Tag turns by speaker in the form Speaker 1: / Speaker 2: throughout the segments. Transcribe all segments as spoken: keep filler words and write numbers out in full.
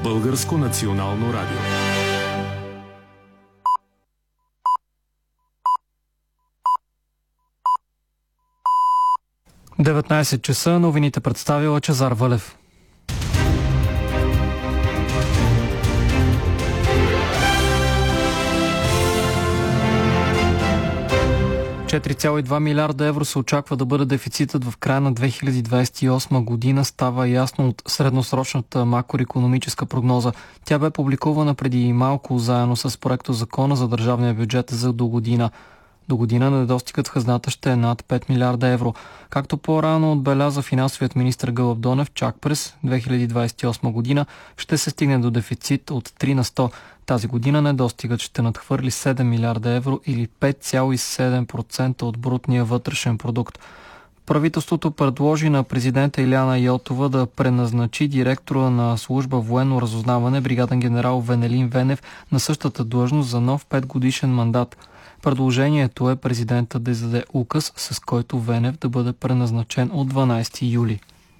Speaker 1: Българско национално радио.
Speaker 2: деветнайсет часа, новините представи Лъчезар Вълев. четири цяло и две милиарда евро се очаква да бъде дефицитът в края на две хиляди двадесет и осма година, става ясно от средносрочната макроекономическа прогноза. Тя бе публикувана преди малко заедно с проекто Закона за държавния бюджет за до година. До година недостигът в хазната ще е над пет милиарда евро. Както по-рано отбеляза финансовият министър Гълъб Донев, чак през две хиляди двадесет и осма година ще се стигне до дефицит от три на сто. Тази година недостигът ще надхвърли седем милиарда евро или пет цяло и седем процента от брутния вътрешен продукт. Правителството предложи на президента Илияна Йотова да преназначи директора на служба военно разузнаване бригаден генерал Венелин Венев на същата длъжност за нов петгодишен мандат. Предложението е президентът да издаде указ, с който Венев да бъде преназначен от дванайсети юли.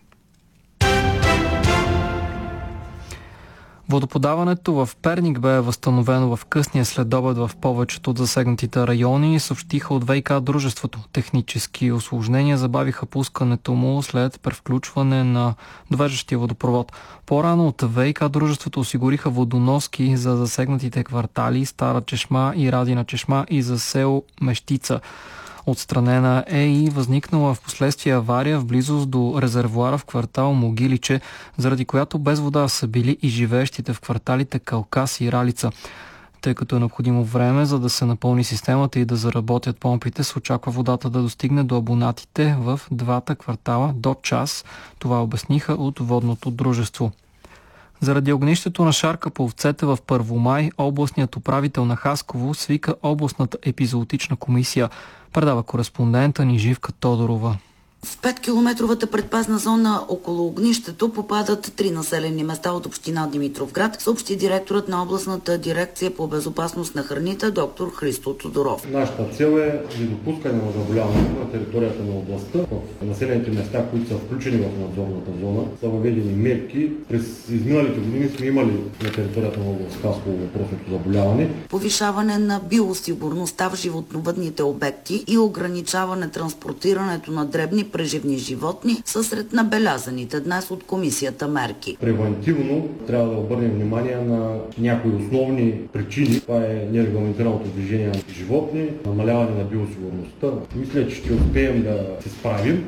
Speaker 2: Водоподаването в Перник бе възстановено в късния следобед в повечето от засегнатите райони, съобщиха от ВиК дружеството. Технически усложнения забавиха пускането му след превключване на довеждащия водопровод. По-рано от ВиК дружеството осигуриха водоноски за засегнатите квартали Стара чешма и Радина чешма и за село Мещица. Отстранена е и възникнала в последствие авария в близост до резервоара в квартал Могиличе, заради която без вода са били и живеещите в кварталите Калкас и Ралица. Тъй като е необходимо време, за да се напълни системата и да заработят помпите, се очаква водата да достигне до абонатите в двата квартала до час. Това обясниха от водното дружество. Заради огнището на шарка по овцете в Първомай, областният управител на Хасково свика областната епизоотична комисия. Предава кореспондента ни Живка Тодорова.
Speaker 3: В петкилометровата предпазна зона около огнището попадат три населени места от община Димитровград, съобщи директорът на областната дирекция по безопасност на храните доктор Христо Тодоров.
Speaker 4: Нашата цел е недопускане на заболяването на територията на областта. В населените места, които са включени в надзорната зона, са въведени мерки. През изминалите години сме имали на територията на област Хасково въпросното заболяване.
Speaker 3: Повишаване на биосигурността в животновъдните обекти и ограничаване транспортирането на дребни преживни животни са сред набелязаните днес от комисията мерки.
Speaker 4: Превентивно трябва да обърнем внимание на някои основни причини. Това е нерегламентираното движение на животни, намаляване на биосигурността. Мисля, че ще успеем да се справим.